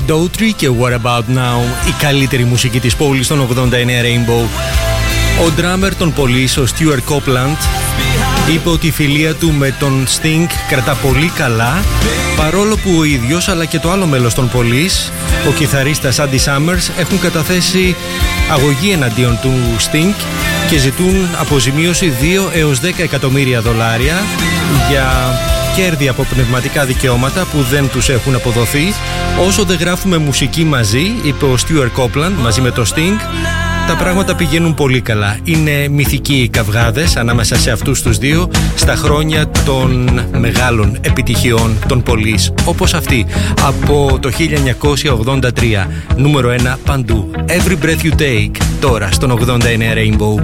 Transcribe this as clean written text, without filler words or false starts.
Daughtry και What About Now, η καλύτερη μουσική της πόλης των 89 Rainbow. Ο drummer των Police, ο Stuart Copeland, είπε ότι η φιλία του με τον Sting κρατά πολύ καλά, παρόλο που ο ίδιος αλλά και το άλλο μέλος των Police, ο κιθαρίστας Andy Summers, έχουν καταθέσει αγωγή εναντίον του Sting και ζητούν αποζημίωση 2 έως 10 εκατομμύρια δολάρια για κέρδη από πνευματικά δικαιώματα που δεν τους έχουν αποδοθεί. Όσο δεν γράφουμε μουσική μαζί, είπε ο Stuart Copeland, μαζί με το Sting, τα πράγματα πηγαίνουν πολύ καλά. Είναι μυθικοί οι καυγάδες ανάμεσα σε αυτούς τους δύο στα χρόνια των μεγάλων επιτυχιών των Police, όπως αυτή από το 1983, νούμερο 1 παντού. Every Breath You Take, τώρα στον 89 Rainbow.